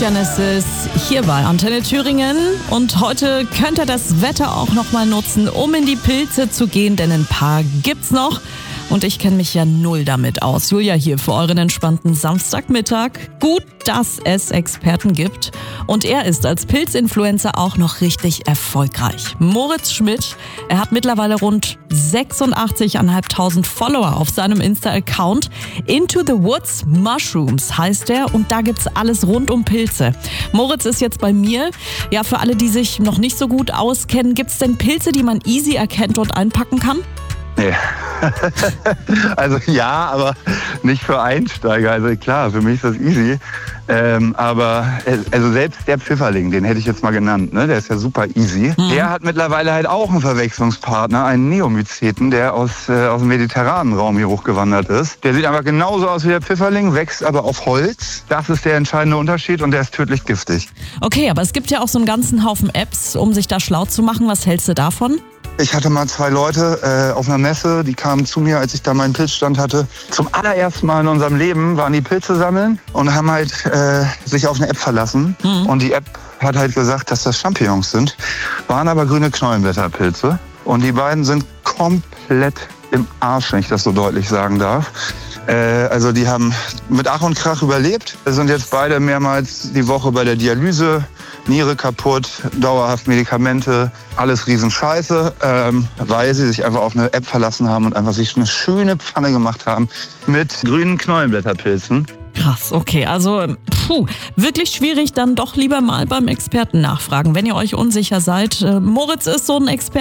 Genesis hier bei Antenne Thüringen. Und heute könnt ihr das Wetter auch nochmal nutzen, um in die Pilze zu gehen, denn ein paar gibt's noch. Und ich kenne mich ja null damit aus. Julia hier für euren entspannten Samstagmittag. Gut, dass es Experten gibt. Und er ist als Pilzinfluencer auch noch richtig erfolgreich. Moritz Schmidt, er hat mittlerweile rund 86.500 Follower auf seinem Insta-Account. Into the Woods Mushrooms heißt er und da gibt's alles rund um Pilze. Moritz ist jetzt bei mir. Ja, für alle, die sich noch nicht so gut auskennen, gibt's denn Pilze, die man easy erkennt und einpacken kann? Nee. Also ja, aber nicht für Einsteiger. Also klar, für mich ist das easy. Aber also selbst der Pfifferling, den hätte ich jetzt mal genannt, ne? Der ist ja super easy. Der hat mittlerweile halt auch einen Verwechslungspartner, einen Neomyceten, der aus dem mediterranen Raum hier hochgewandert ist. Der sieht aber genauso aus wie der Pfifferling, wächst aber auf Holz. Das ist der entscheidende Unterschied und der ist tödlich giftig. Okay, aber es gibt ja auch so einen ganzen Haufen Apps, um sich da schlau zu machen. Was hältst du davon? Ich hatte mal 2 Leute auf einer Messe, die kamen zu mir, als ich da meinen Pilzstand hatte. Zum allerersten Mal in unserem Leben waren die Pilze sammeln und haben halt sich auf eine App verlassen. Und die App hat halt gesagt, dass das Champignons sind, waren aber grüne Knollenblätterpilze. Und die beiden sind komplett im Arsch, wenn ich das so deutlich sagen darf. Also die haben mit Ach und Krach überlebt, sind jetzt beide mehrmals die Woche bei der Dialyse, Niere kaputt, dauerhaft Medikamente, alles Riesenscheiße, weil sie sich einfach auf eine App verlassen haben und einfach sich eine schöne Pfanne gemacht haben mit grünen Knollenblätterpilzen. Krass, okay, also wirklich schwierig, dann doch lieber mal beim Experten nachfragen, wenn ihr euch unsicher seid. Moritz ist so ein Experte.